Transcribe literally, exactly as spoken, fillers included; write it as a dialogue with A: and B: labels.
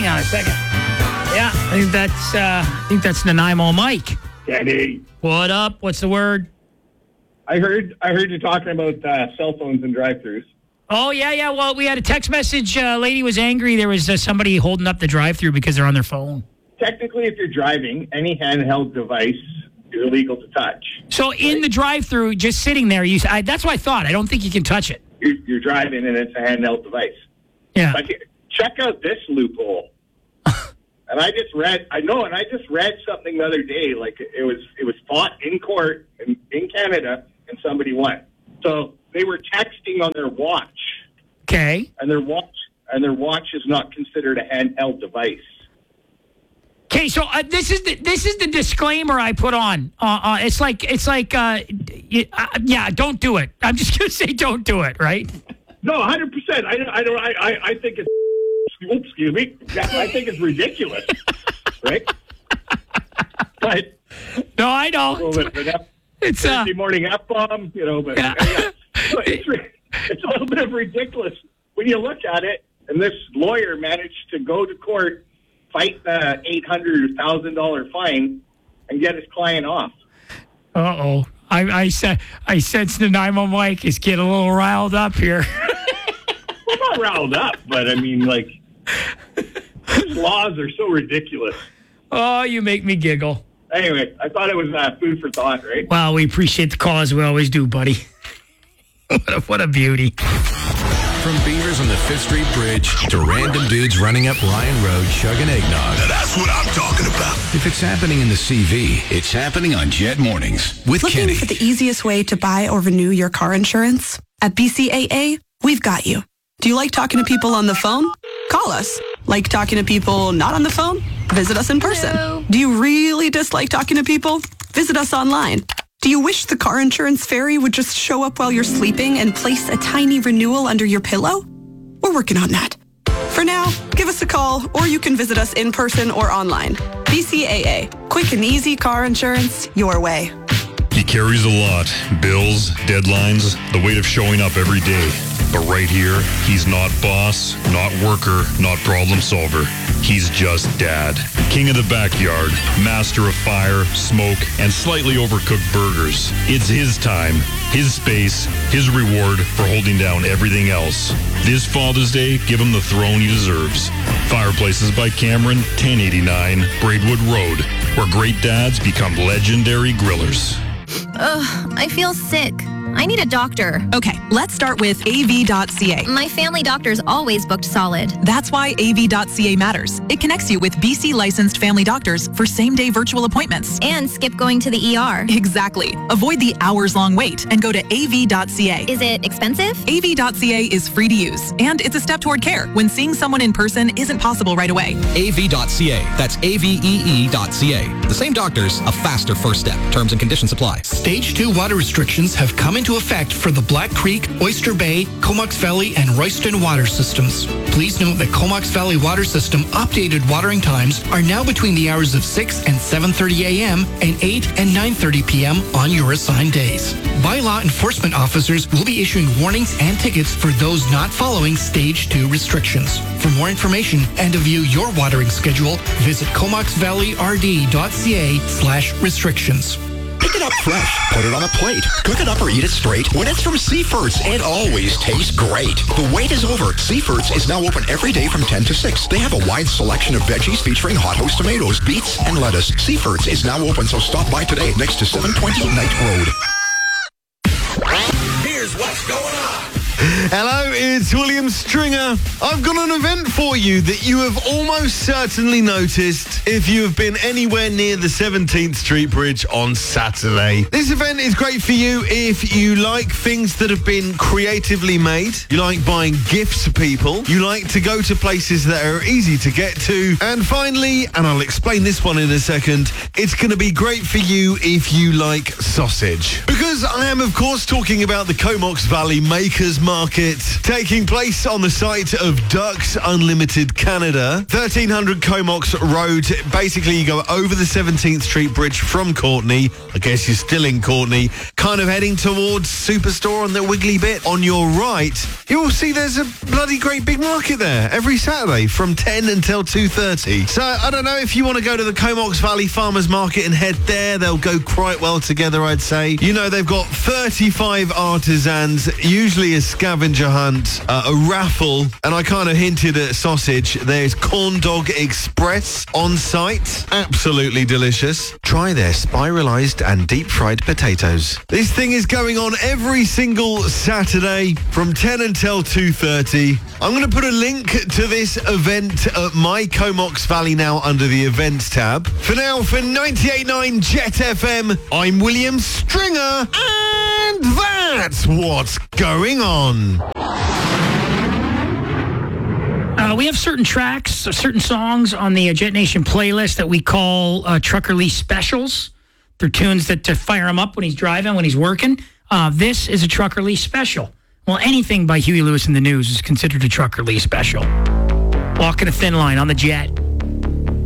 A: Hang on a second. Yeah, I think that's uh, I think that's Nanaimo Mike.
B: Daddy.
A: What up? What's the word?
B: I heard I heard you talking about uh, cell phones and drive-thrus.
A: Oh, yeah, yeah. Well, we had a text message. Uh, lady was angry. There was uh, somebody holding up the drive-thru because they're on their phone.
B: Technically, if you're driving, any handheld device is illegal to touch.
A: So in right? the drive-thru, just sitting there, you, I, that's what I thought. I don't think you can touch it.
B: You're, you're driving, and it's a handheld device.
A: Yeah.
B: But check out this loophole. And I just read, I know, and I just read something the other day. Like it was, it was fought in court in, in Canada, and somebody won. So they were texting on their watch.
A: Okay.
B: And their watch, and their watch is not considered a handheld device.
A: Okay, so uh, this is the this is the disclaimer I put on. Uh, uh, it's like it's like uh, you, uh, yeah, don't do it. I'm just gonna say don't do it, right?
B: No, one hundred percent. I I don't. I I, I think it's. Oops, excuse me. I think it's ridiculous, right? But
A: no, I know. It's a
B: Thursday morning F-bomb, you know, but yeah. Yeah. So it's, it's a little bit of ridiculous when you look at it. And this lawyer managed to go to court, fight the eight hundred thousand dollar fine, and get his client off.
A: Uh oh, I, I said I sense Nanaimo Mike is getting a little riled up here.
B: Well, not riled up, but I mean, like, these laws are so ridiculous.
A: Oh, you make me giggle.
B: Anyway, I thought it was uh, food for thought, right?
A: Well, we appreciate the call as we always do, buddy. what, a, what a beauty.
C: From Beavers on the Fifth Street Bridge to random dudes running up Ryan Road chugging eggnog.
D: Now that's what I'm talking about.
C: If it's happening in the C V, it's happening on Jet Mornings with
E: Looking
C: Kenny.
E: for the easiest way to buy or renew your car insurance? At B C A A, we've got you. Do you like talking to people on the phone? Call us. Like talking to people not on the phone? Visit us in person.
F: Hello.
E: Do you really dislike talking to people? Visit us online. Do you wish the car insurance fairy would just show up while you're sleeping and place a tiny renewal under your pillow? We're working on that. For now, give us a call, or you can visit us in person or online. B C A A. Quick and easy car insurance your way.
G: He carries a lot. Bills, deadlines, the weight of showing up every day. But right here, he's not boss, not worker, not problem solver. He's just dad. King of the backyard, master of fire, smoke, and slightly overcooked burgers. It's his time, his space, his reward for holding down everything else. This Father's Day, give him the throne he deserves. Fireplaces by Cameron, ten eighty-nine Braidwood Road, where great dads become legendary grillers.
F: Ugh, I feel sick. I need a doctor.
H: Okay, let's start with A V dot C A.
F: My family doctor's always booked solid.
H: That's why A V dot C A matters. It connects you with B C licensed family doctors for same-day virtual appointments.
F: And skip going to the E R.
H: Exactly. Avoid the hours-long wait and go to A V dot C A.
F: Is it expensive?
H: A V dot C A is free to use, and it's a step toward care when seeing someone in person isn't possible right away.
I: A V dot C A. That's A V E E dot C A. The same doctors, a faster first step. Terms and conditions apply.
J: Stage two water restrictions have come into effect for the Black Creek, Oyster Bay, Comox Valley, and Royston water systems. Please note that Comox Valley Water System updated watering times are now between the hours of six and seven thirty a.m. and eight and nine thirty p.m. on your assigned days. Bylaw enforcement officers will be issuing warnings and tickets for those not following Stage two restrictions. For more information and to view your watering schedule, visit comox valley r d dot c a slash restrictions.
D: Pick it up fresh, put it on a plate, cook it up or eat it straight. When it's from Seafoods, it always tastes great. The wait is over. Seafoods is now open every day from ten to six. They have a wide selection of veggies featuring hothouse tomatoes, beets, and lettuce. Seafoods is now open, so stop by today next to seven twenty Knight Road.
C: Here's what's going on.
K: Hello, it's William Stringer. I've got an event for you that you have almost certainly noticed if you have been anywhere near the seventeenth Street Bridge on Saturday. This event is great for you if you like things that have been creatively made, you like buying gifts to people, you like to go to places that are easy to get to, and finally, and I'll explain this one in a second, it's going to be great for you if you like sausage. Because I am, of course, talking about the Comox Valley Makers Market, taking taking place on the site of Ducks Unlimited Canada, thirteen hundred Comox Road. Basically, you go over the seventeenth Street Bridge from Courtenay. I guess you're still in Courtenay, kind of heading towards Superstore on the Wiggly bit. On your right, you will see there's a bloody great big market there every Saturday from ten until two thirty. So I don't know if you want to go to the Comox Valley Farmers Market and head there. They'll go quite well together, I'd say. You know, they've got thirty-five artisans, usually a scavenger hunt, uh, a raffle, and I kind of hinted at sausage. There's Corn Dog Express on site. Absolutely delicious. Try their spiralized and deep fried potatoes. This thing is going on every single Saturday from ten until two thirty. I'm going to put a link to this event at My Comox Valley now under the events tab. For now, for ninety-eight point nine Jet F M, I'm William Stringer, and that's what's going on.
A: Uh, we have certain tracks, uh, certain songs on the uh, Jet Nation playlist that we call uh, Trucker Lee Specials. They're tunes that to fire him up when he's driving, when he's working. Uh, this is a Trucker Lee special. Well, anything by Huey Lewis and the News is considered a Trucker Lee special. Walking a thin line on the Jet.